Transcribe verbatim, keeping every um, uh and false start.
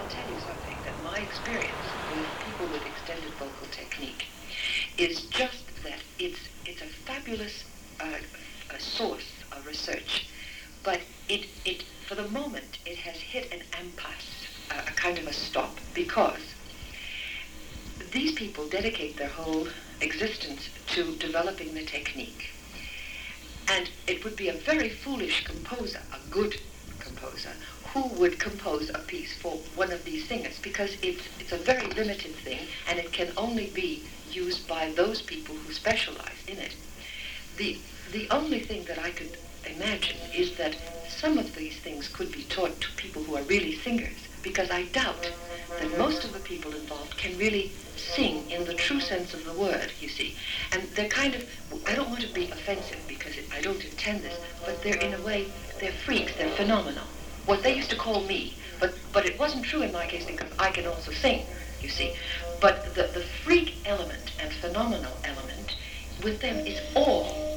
tell you something, that my experience with people with extended vocal technique is just that it's it's a fabulous uh, a source of research, but it it for the moment it has hit an impasse, uh, a kind of a stop, because these people dedicate their whole existence to developing the technique. And it would be a very foolish composer, a good composer, who would compose a piece for one of these singers, because it's it's a very limited thing, and it can only be used by those people who specialize in it. The the only thing that I could imagine is that some of these things could be taught to people who are really singers, because I doubt that most of the people involved can really sing in the true sense of the word, you see. And they're kind of, I don't want to be offensive because it, I don't intend this, but they're in a way, they're freaks, they're phenomenal. What they used to call me, but, but it wasn't true in my case because I can also sing, you see. But the, the freak element and phenomenal element with them is all